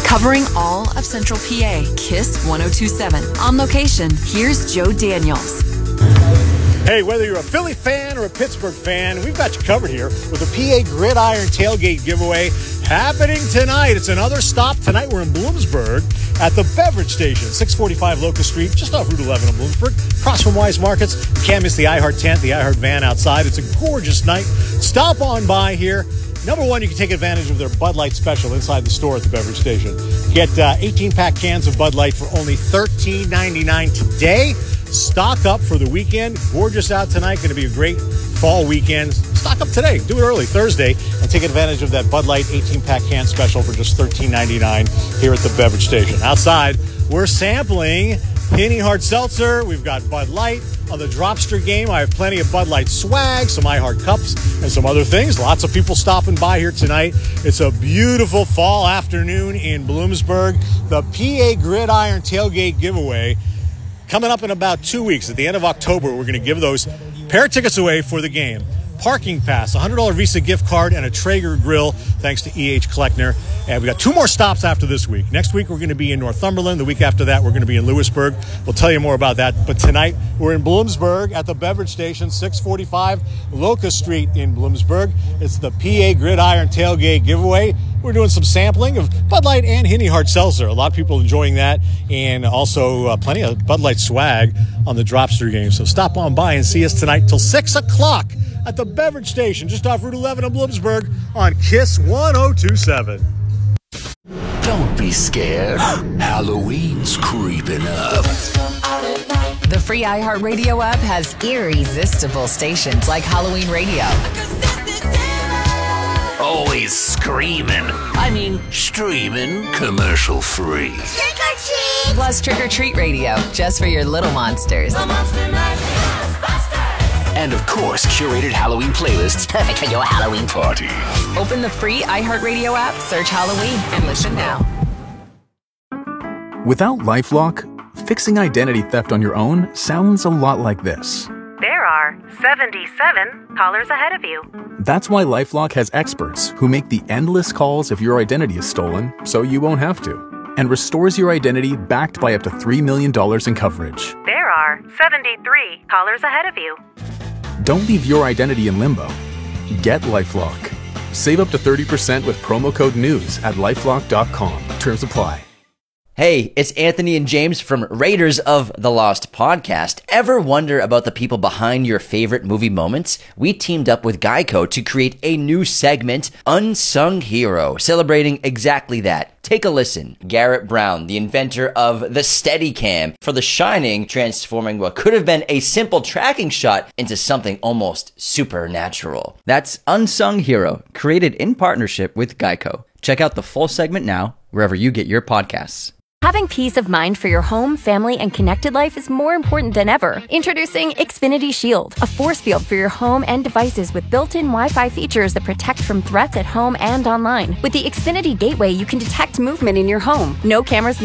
Covering all of Central PA, Kiss 102.7. On location, here's Joe Daniels. Hey, whether you're a Philly fan or a Pittsburgh fan, we've got you covered here with the PA Gridiron Tailgate Giveaway happening tonight. It's another stop. Tonight we're in Bloomsburg at the Beverage Station, 645 Locust Street, just off Route 11 in Bloomsburg, across from Wise Markets. You can't miss the iHeart tent, the iHeart van outside. It's a gorgeous night. Stop on by here. Number one, you can take advantage of their Bud Light special inside the store at the Beverage Station. Get 18-pack cans of Bud Light for only $13.99 today. Stock up for the weekend. Gorgeous out tonight. Going to be a great fall weekend. Stock up today. Do it early, Thursday, and take advantage of that Bud Light 18-pack can special for just $13.99 here at the Beverage Station. Outside, we're sampling Henny Hard Seltzer. We've got Bud Light. On the Dropster game, I have plenty of Bud Light swag, some iHeart cups, and some other things. Lots of people stopping by here tonight. It's a beautiful fall afternoon in Bloomsburg. The PA Gridiron Tailgate Giveaway coming up in about 2 weeks. At the end of October, we're going to give those pair of tickets away for the game. Parking pass, $100 Visa gift card, and a Traeger grill, thanks to E.H. Kleckner. And we got 2 more stops after this week. Next week, we're going to be in Northumberland. The week after that, we're going to be in Lewisburg. We'll tell you more about that. But tonight, we're in Bloomsburg at the Beverage Station, 645 Locust Street in Bloomsburg. It's the PA Gridiron Tailgate Giveaway. We're doing some sampling of Bud Light and Henny Hard Seltzer. A lot of people enjoying that, and also plenty of Bud Light swag on the Dropster game. So stop on by and see us tonight till 6 o'clock at the Beverage Station, just off Route 11 in Bloomsburg on Kiss 102.7. Don't be scared. Halloween's creeping up. The free iHeartRadio app has irresistible stations like Halloween Radio. Always screaming. I mean, streaming commercial free. Trick or treat! Plus Trick or Treat Radio, just for your little monsters. And of course, curated Halloween playlists perfect for your Halloween party. Open the free iHeartRadio app, search Halloween, and listen now. Without LifeLock, fixing identity theft on your own sounds a lot like this. There are 77 callers ahead of you. That's why LifeLock has experts who make the endless calls if your identity is stolen, so you won't have to, and restores your identity backed by up to $3 million in coverage. There are 73 callers ahead of you. Don't leave your identity in limbo. Get LifeLock. Save up to 30% with promo code NEWS at LifeLock.com. Terms apply. Hey, it's Anthony and James from Raiders of the Lost podcast. Ever wonder about the people behind your favorite movie moments? We teamed up with Geico to create a new segment, Unsung Hero, celebrating exactly that. Take a listen. Garrett Brown, the inventor of the Steadicam for The Shining, transforming what could have been a simple tracking shot into something almost supernatural. That's Unsung Hero, created in partnership with Geico. Check out the full segment now, wherever you get your podcasts. Having peace of mind for your home, family, and connected life is more important than ever. Introducing Xfinity Shield, a force field for your home and devices with built-in Wi-Fi features that protect from threats at home and online. With the Xfinity Gateway, you can detect movement in your home. No cameras